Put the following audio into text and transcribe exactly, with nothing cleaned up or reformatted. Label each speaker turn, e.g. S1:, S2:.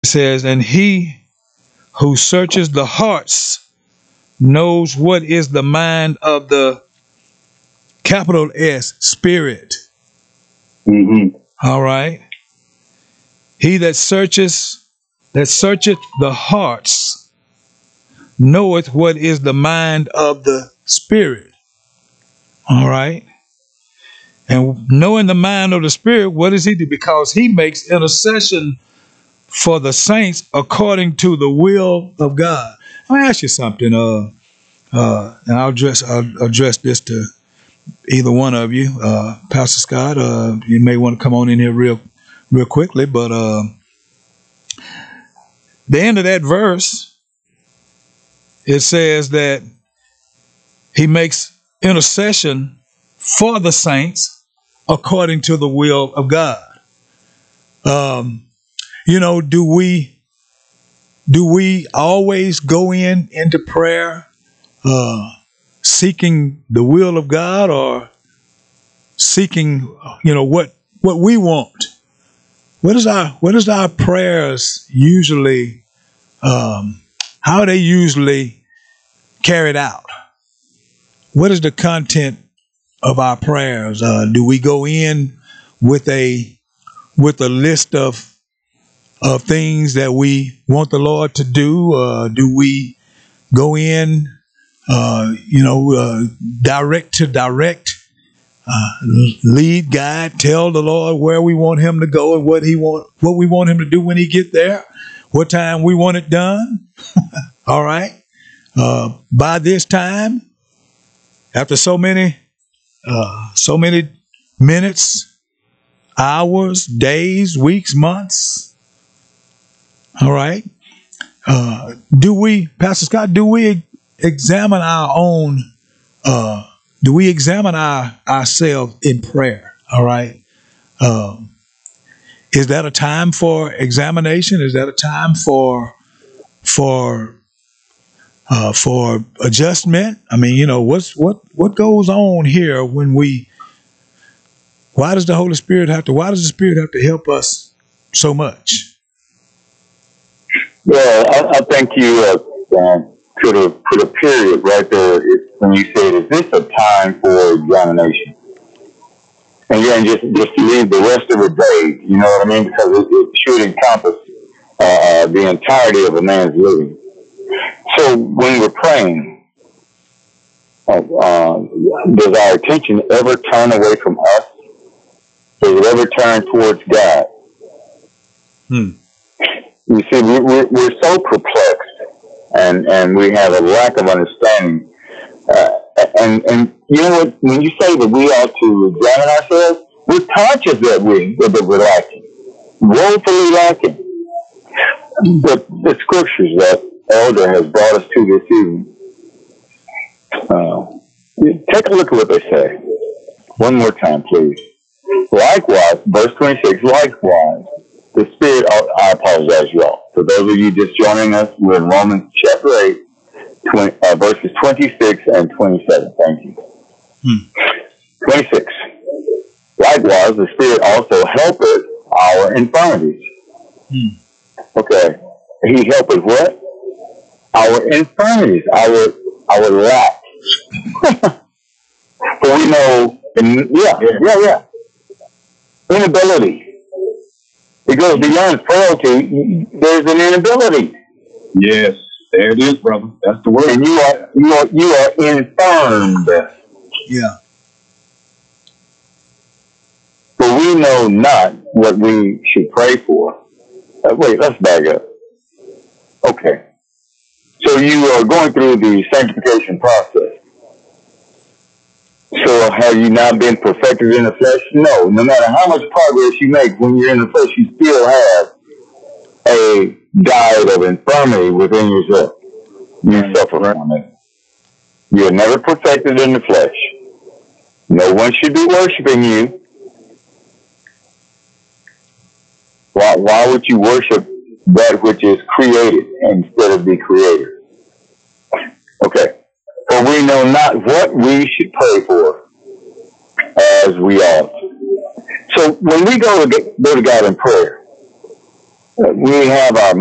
S1: It says, and he who searches the hearts knows what is the mind of the capital S Spirit.
S2: Mm-hmm.
S1: All right. He that searches, that searcheth the hearts, knoweth what is the mind of the Spirit. All right. And knowing the mind of the Spirit, what does he do? Because he makes intercession for the saints according to the will of God. Let me ask you something, uh, uh, and I'll address, I'll address this to either one of you. Uh, Pastor Scott, uh, you may want to come on in here real, real quickly, but uh, the end of that verse, it says that he makes intercession for the saints according to the will of God. Um, you know, do we do we always go in into prayer uh, seeking the will of God, or seeking, you know, what what we want? What is our what is our prayers usually? Um, how are they usually carried out? What is the content of our prayers? Uh, do we go in with a with a list of of things that we want the Lord to do? Uh, do we go in, uh, you know, uh, direct to direct, uh, lead, guide, tell the Lord where we want Him to go and what He want, what we want Him to do when He get there, what time we want it done? All right. Uh, by this time, after so many, uh, so many minutes, hours, days, weeks, months. All right. Uh, do we, Pastor Scott, do we examine our own, uh, do we examine our ourselves in prayer? All right. Um, is that a time for examination? Is that a time for, for, uh, for adjustment? I mean, you know, what's, what, what goes on here when we, why does the Holy Spirit have to, why does the Spirit have to help us so much?
S2: Well, I, I think you uh, uh, put a put a period right there when you said, "Is this a time for examination?" And then just just to leave the rest of the day, you know what I mean? Because it, it should encompass uh, uh, the entirety of a man's living. So when we're praying, uh, uh, does our attention ever turn away from us? Does it ever turn towards God?
S1: Hmm.
S2: You see, we, we're, we're so perplexed, and, and we have a lack of understanding. Uh, and, and you know what? When you say that we ought to examine ourselves, we're conscious that, we, that we're lacking, woefully lacking. But the scriptures that Elder has brought us to this evening, uh, take a look at what they say. One more time, please. Likewise, verse twenty-six, likewise, the Spirit, I apologize, y'all. For those of you just joining us, we're in Romans chapter eight, twenty, uh, verses twenty-six and twenty-seven. Thank you. Hmm. twenty-six. Likewise, the Spirit also helpeth our infirmities. Hmm. Okay. He helpeth what? Our infirmities, our our lack. For we know, and yeah, yeah, yeah. Inability. It goes beyond frailty. There's an inability.
S3: Yes, there it is, brother. That's the word.
S2: And you are you are you are infirmed.
S1: Yeah.
S2: For we know not what we should pray for. Uh, wait, let's back up. Okay. So you are going through the sanctification process. So have you not been perfected in the flesh? No. No matter how much progress you make when you're in the flesh, you still have a diet of infirmity within yourself. You suffer from it. You are never perfected in the flesh. No one should be worshiping you. Why, why would you worship that which is created instead of the creator? Okay. For we know not what we should pray for as we ought. So when we go to, go to God in prayer, we have our